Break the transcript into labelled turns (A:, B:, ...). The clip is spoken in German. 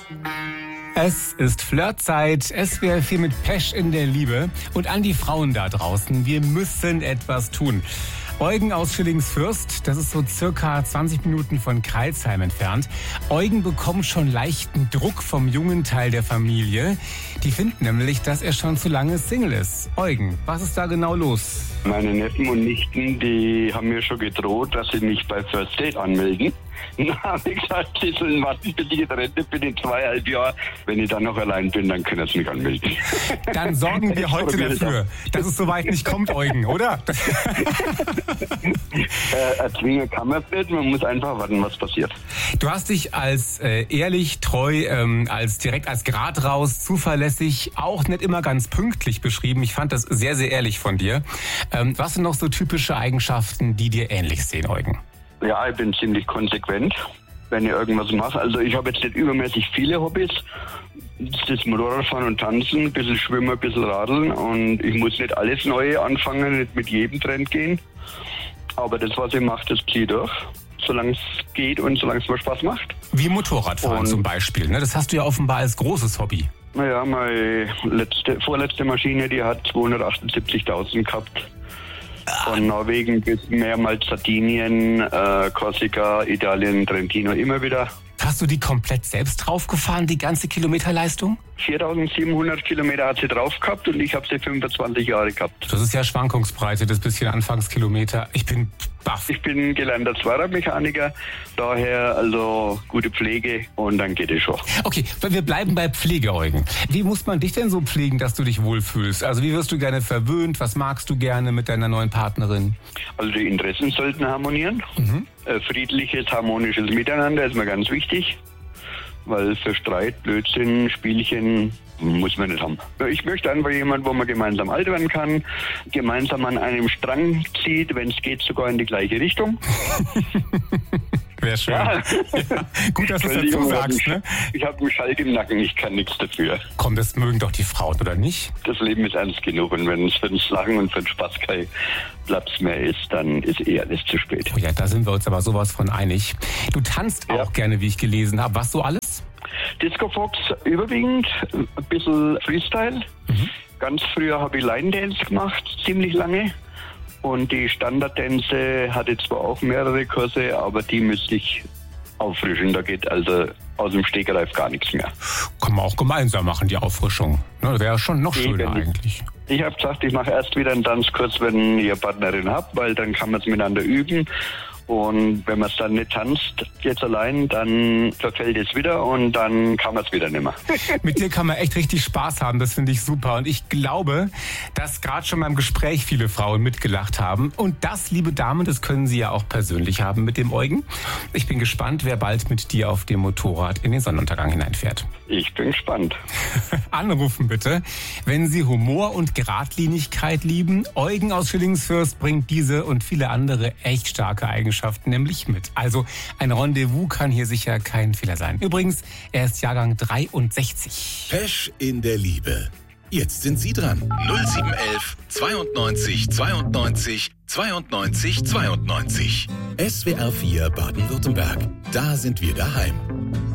A: Es ist Flirtzeit, es wäre viel mit Pesch in der Liebe. Und an die Frauen da draußen, wir müssen etwas tun. Eugen aus Schillingsfürst, das ist so circa 20 Minuten von Crailsheim entfernt. Eugen bekommt schon leichten Druck vom jungen Teil der Familie. Die finden nämlich, dass er schon zu lange Single ist. Eugen, was ist da genau los?
B: Meine Neffen und Nichten, die haben mir schon gedroht, dass sie mich bei First Date anmelden. Dann habe ich gesagt, sie sollen warten, bis ich getrennt bin in 2,5 Jahren. Wenn ich dann noch allein bin, dann können sie mich anmelden.
A: Dann sorgen wir heute dafür, dass es soweit nicht kommt, Eugen, oder?
B: Erzwingen kann man es nicht, man muss einfach warten, was passiert.
A: Du hast dich als ehrlich, treu, direkt als Grat raus, zuverlässig, auch nicht immer ganz pünktlich beschrieben. Ich fand das sehr, sehr ehrlich von dir. Was sind noch so typische Eigenschaften, die dir ähnlich sehen, Eugen?
B: Ja, ich bin ziemlich konsequent, wenn ich irgendwas mache. Also ich habe jetzt nicht übermäßig viele Hobbys. Das Motorradfahren und Tanzen, ein bisschen Schwimmen, ein bisschen Radeln. Und ich muss nicht alles Neue anfangen, nicht mit jedem Trend gehen. Aber das, was ich mache, das ziehe ich durch, solange es geht und solange es mir Spaß macht.
A: Wie Motorradfahren zum Beispiel, ne? Das hast du ja offenbar als großes Hobby.
B: Naja, meine vorletzte Maschine, die hat 278.000 gehabt. Von Norwegen bis mehrmals Sardinien, Korsika, Italien, Trentino, immer wieder.
A: Hast du die komplett selbst draufgefahren, die ganze Kilometerleistung?
B: 4.700 Kilometer hat sie drauf gehabt und ich habe sie 25 Jahre gehabt.
A: Das ist ja Schwankungsbreite, das bisschen Anfangskilometer. Ich bin baff.
B: Ich bin gelernter Zweiradmechaniker, daher also gute Pflege und dann geht es schon.
A: Okay, wir bleiben bei Pflege, Eugen. Wie muss man dich denn so pflegen, dass du dich wohlfühlst? Also wie wirst du gerne verwöhnt? Was magst du gerne mit deiner neuen Partnerin?
B: Also die Interessen sollten harmonieren. Friedliches, harmonisches Miteinander ist mir ganz wichtig. Weil für Streit, Blödsinn, Spielchen muss man nicht haben. Ich möchte einfach jemanden, wo man gemeinsam alt werden kann, gemeinsam an einem Strang zieht, wenn es geht, sogar in die gleiche Richtung.
A: Wäre schön. Ja. Ja. Gut, dass du es dazu sagst. Ne?
B: Ich habe einen Schalk im Nacken, ich kann nichts dafür.
A: Komm, das mögen doch die Frauen, oder nicht?
B: Das Leben ist ernst genug und wenn es für das Lachen und für den Spaß kein Platz mehr ist, dann ist alles zu spät.
A: Oh ja, da sind wir uns aber sowas von einig. Du tanzt auch gerne, wie ich gelesen habe. Was so alles?
B: Disco Fox überwiegend, ein bisschen Freestyle. Ganz früher habe ich Line Dance gemacht, ziemlich lange. Und die Standarddänze hatte zwar auch mehrere Kurse, aber die müsste ich auffrischen. Da geht also aus dem Stegreif gar nichts mehr.
A: Kann man auch gemeinsam machen, die Auffrischung. Ne, wäre schon noch schöner eigentlich.
B: Ich habe gesagt, ich mache erst wieder einen Tanzkurs, wenn ihr Partnerin habt, weil dann kann man es miteinander üben. Und wenn man es dann nicht tanzt, jetzt allein, dann verfällt es wieder und dann kann man es wieder nicht mehr.
A: Mit dir kann man echt richtig Spaß haben, das finde ich super. Und ich glaube, dass gerade schon beim Gespräch viele Frauen mitgelacht haben. Und das, liebe Damen, das können Sie ja auch persönlich haben mit dem Eugen. Ich bin gespannt, wer bald mit dir auf dem Motorrad in den Sonnenuntergang hineinfährt.
B: Ich bin gespannt.
A: Anrufen bitte, wenn Sie Humor und Geradlinigkeit lieben. Eugen aus Schillingsfürst bringt diese und viele andere echt starke Eigenschaften nämlich mit. Also ein Rendezvous kann hier sicher kein Fehler sein. Übrigens, er ist Jahrgang 63.
C: Pesch in der Liebe. Jetzt sind Sie dran. 0711 92 92 92 92. SWR 4 Baden-Württemberg. Da sind wir daheim.